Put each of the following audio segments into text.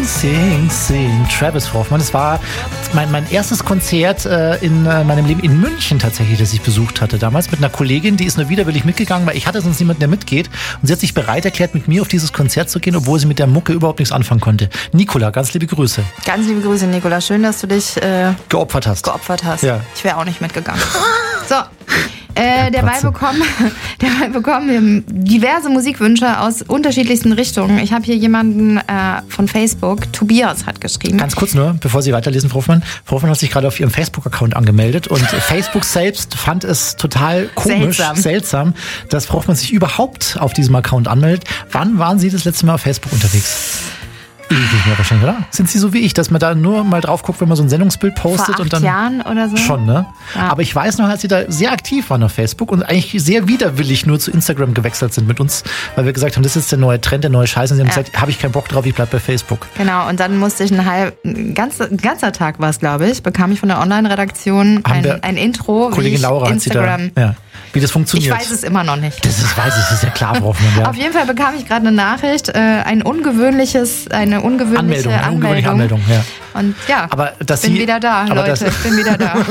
Sing. Travis Hoffmann. Das war mein erstes Konzert in meinem Leben in München tatsächlich, das ich besucht hatte. Damals mit einer Kollegin, die ist nur widerwillig mitgegangen, weil ich hatte sonst niemanden, der mitgeht. Und sie hat sich bereit erklärt, mit mir auf dieses Konzert zu gehen, obwohl sie mit der Mucke überhaupt nichts anfangen konnte. Nicola, ganz liebe Grüße. Ganz liebe Grüße, Nicola. Schön, dass du dich geopfert hast. Ja. Ich wäre auch nicht mitgegangen. So. Derweil bekommen wir diverse Musikwünsche aus unterschiedlichsten Richtungen. Ich habe hier jemanden von Facebook, Tobias hat geschrieben. Ganz kurz nur, bevor Sie weiterlesen, Frau Hoffmann. Frau Hoffmann hat sich gerade auf Ihrem Facebook-Account angemeldet und Facebook selbst fand es total komisch, seltsam, dass Frau Hoffmann sich überhaupt auf diesem Account anmeldet. Wann waren Sie das letzte Mal auf Facebook unterwegs? Ewig nicht mehr wahrscheinlich, oder? Sind Sie so wie ich, dass man da nur mal drauf guckt, wenn man so ein Sendungsbild postet? Vor 8 und dann Jahren oder so? Schon, ne? Ja. Aber ich weiß noch, als Sie da sehr aktiv waren auf Facebook und eigentlich sehr widerwillig nur zu Instagram gewechselt sind mit uns, weil wir gesagt haben, das ist der neue Trend, der neue Scheiß. Und Sie haben gesagt, habe ich keinen Bock drauf, ich bleib bei Facebook. Genau, und dann musste ich ein ganzer Tag war es, glaube ich, bekam ich von der Online-Redaktion ein Intro, Kollegin Laura Instagram. Wie das funktioniert. Ich weiß es immer noch nicht. Das ist ja klar, Frau Hoffmann. Ja. Auf jeden Fall bekam ich gerade eine Nachricht, eine ungewöhnliche Anmeldung. Ja. Und ja, aber ich bin wieder da, Leute. Ich bin wieder da.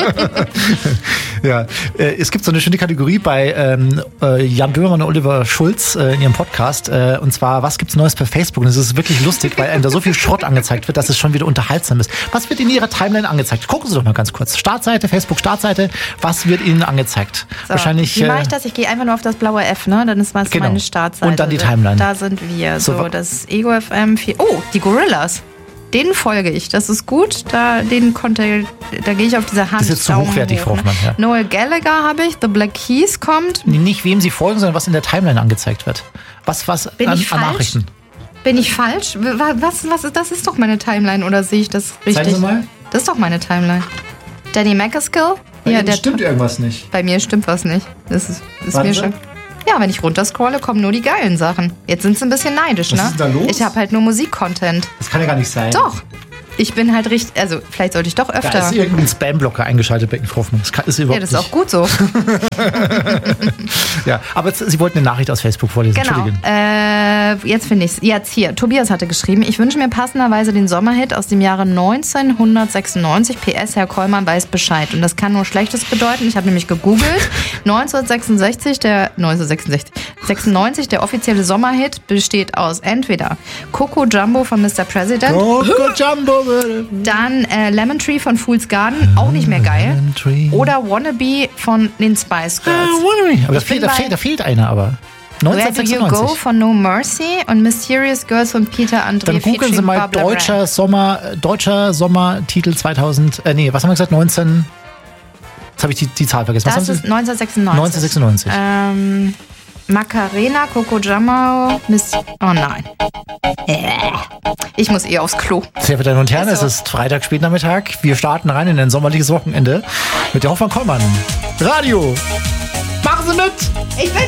Ja, es gibt so eine schöne Kategorie bei Jan Böhmermann und Oliver Schulz in ihrem Podcast. Und zwar, was gibt's Neues bei Facebook? Und es ist wirklich lustig, weil einem da so viel Schrott angezeigt wird, dass es schon wieder unterhaltsam ist. Was wird in Ihrer Timeline angezeigt? Gucken Sie doch mal ganz kurz. Startseite, Facebook-Startseite. Was wird Ihnen angezeigt? So, wahrscheinlich. Wie mache ich das? Ich gehe einfach nur auf das blaue F, ne? Dann ist was meine Startseite. Und dann die Timeline. Da sind wir. So, das Ego FM 4. Oh, die Gorillas. Denen folge ich, das ist gut. Da gehe ich auf diese Hand. Das ist jetzt zu hochwertig, Frau Hoffmann. Ja. Noel Gallagher habe ich, The Black Keys kommt. Nicht wem Sie folgen, sondern was in der Timeline angezeigt wird. Was Bin an ich falsch? Nachrichten. Bin ich falsch? Was, das ist doch meine Timeline, oder sehe ich das richtig? Zeigen Sie mal. Das ist doch meine Timeline. Danny Macaskill? Stimmt irgendwas nicht. Bei mir stimmt was nicht. Das ist mir schon. Ja, wenn ich runterscrolle, kommen nur die geilen Sachen. Jetzt sind sie ein bisschen neidisch, ne? Was ist denn da los? Ich habe halt nur Musik-Content. Das kann ja gar nicht sein. Doch. Ich bin halt richtig, also vielleicht sollte ich doch öfter. Da ist irgendein Spam-Blocker eingeschaltet bei Ihnen, Frau Hoffmann. Das ist überhaupt das ist auch gut so. Ja, aber Sie wollten eine Nachricht aus Facebook vorlesen. Genau. Jetzt finde ich es. Jetzt hier. Tobias hatte geschrieben, ich wünsche mir passenderweise den Sommerhit aus dem Jahre 1996. PS, Herr Kollmann weiß Bescheid. Und das kann nur Schlechtes bedeuten. Ich habe nämlich gegoogelt. 96, der offizielle Sommerhit besteht aus entweder Coco Jumbo von Mr. President. Coco Jumbo. Dann Lemon Tree von Fool's Garden, auch nicht mehr geil. Oder Wannabe von den Spice Girls. Aber da fehlt einer aber. Where Do You Go von No Mercy und Mysterious Girls von Peter Andre. Dann googeln Sie mal deutscher Sommertitel 2000, was haben wir gesagt, 19... Jetzt habe ich die Zahl vergessen. Das ist 1996. Macarena, Coco Jumbo, oh nein. Ich muss aufs Klo. Sehr verehrte Damen und Herren, es ist Freitag, Spätnachmittag. Wir starten rein in ein sommerliches Wochenende mit der Hoffmann-Kollmann. Radio. Machen Sie mit! Ich bin